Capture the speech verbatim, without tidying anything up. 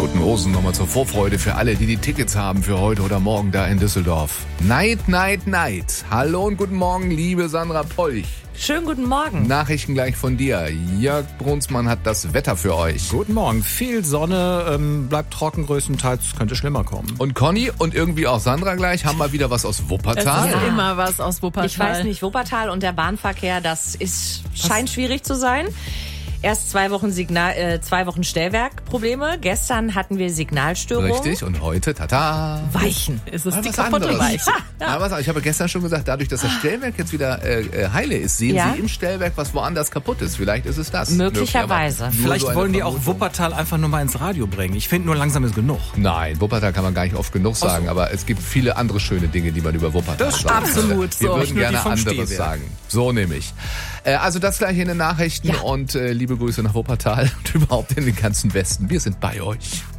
Toten Hosen nochmal zur Vorfreude für alle, die die Tickets haben für heute oder morgen da in Düsseldorf. Night, Night, Night. Hallo und guten Morgen, liebe Sandra Polch. Schönen guten Morgen. Nachrichten gleich von dir. Jörg Brunsmann hat das Wetter für euch. Guten Morgen. Viel Sonne, ähm, bleibt trocken größtenteils, könnte schlimmer kommen. Und Conny und irgendwie auch Sandra gleich haben mal wieder was aus Wuppertal. Es ist immer was aus Wuppertal. Ich weiß nicht, Wuppertal und der Bahnverkehr, das ist scheint schwierig zu sein. Erst zwei Wochen Signal, äh, zwei Wochen Stellwerkprobleme. Gestern hatten wir Signalstörungen. Richtig, und heute, tata. Weichen. Ist es Mal die was kaputte anderes. Weiche? Ja, was, ich habe gestern schon gesagt, dadurch, dass das Stellwerk jetzt wieder äh, heile ist, sehen Ja. Sie im Stellwerk, was woanders kaputt ist. Vielleicht ist es das. Möglicherweise. Nur Vielleicht so eine wollen die auch Vermutung. Wuppertal einfach nur mal ins Radio bringen. Ich finde nur langsam ist genug. Nein, Wuppertal kann man gar nicht oft genug sagen, so. aber es gibt viele andere schöne Dinge, die man über Wuppertal Das sagen stimmt. könnte. Absolut, Wir so. würden Nicht nur die gerne vom anderes Stehwerk. sagen. So nämlich. Äh, also das gleich in den Nachrichten und äh, liebe Grüße nach Wuppertal und überhaupt in den ganzen Westen. Wir sind bei euch.